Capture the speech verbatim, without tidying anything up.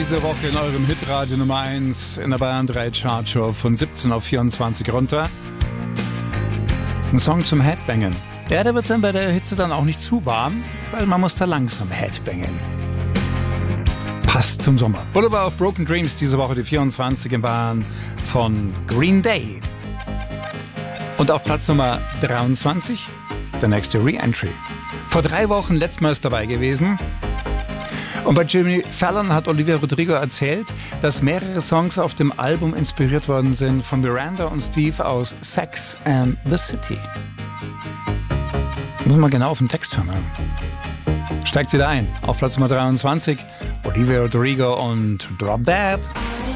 diese Woche in eurem Hitradio Nummer eins in der Bayern drei Chartshow von siebzehn auf vierundzwanzig runter. Ein Song zum Headbangen. Ja, der wird dann bei der Hitze dann auch nicht zu warm, weil man muss da langsam Headbangen. Passt zum Sommer. Boulevard of Broken Dreams, diese Woche die vierundzwanzig in Bayern von Green Day. Und auf Platz Nummer dreiundzwanzig der nächste Re-Entry. Vor drei Wochen letztmals dabei gewesen. Und bei Jimmy Fallon hat Olivia Rodrigo erzählt, dass mehrere Songs auf dem Album inspiriert worden sind von Miranda und Steve aus Sex and the City. Muss man genau auf den Text hören. Steigt wieder ein. Auf Platz Nummer dreiundzwanzig Olivia Rodrigo und Drop That.